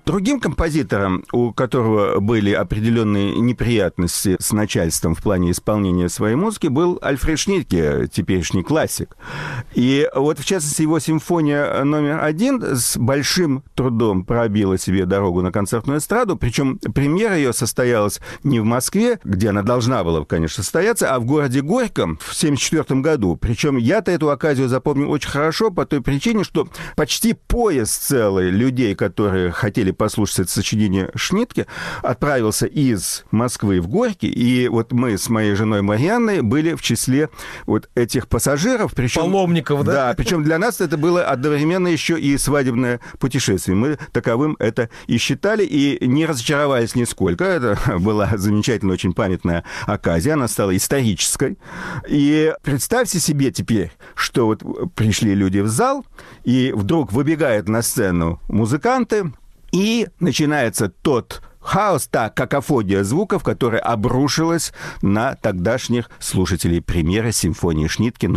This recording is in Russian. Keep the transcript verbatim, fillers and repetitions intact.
Другим композитором, у которого были определенные неприятности с начальством в плане исполнения своей музыки, был Альфред Шнитке, теперешний классик. И вот, в частности, его симфония номер один с большим трудом пробила себе дорогу на концертную эстраду, причем премьера ее состоялась не в Москве, где она должна была, конечно, состояться, а в городе Горьком в семьдесят четвёртом году. Причем я-то эту оказию запомнил очень хорошо по той причине, что почти поезд целый людей, которые хотели послушать это сочинение Шнитке, отправился из Москвы в Горький, и вот мы с моей женой Марьянной были в числе вот этих пассажиров. Причем, паломников, да? Да, причем для нас это было одновременно еще и свадебное путешествие. Мы таковым это и считали, и не разочаровались нисколько. Это была замечательная, очень памятная оказия, она стала исторической. И представьте себе теперь, что вот пришли люди в зал, и вдруг выбегают на сцену музыканты, и начинается тот хаос, та какофония звуков, которая обрушилась на тогдашних слушателей премьеры симфонии Шнитке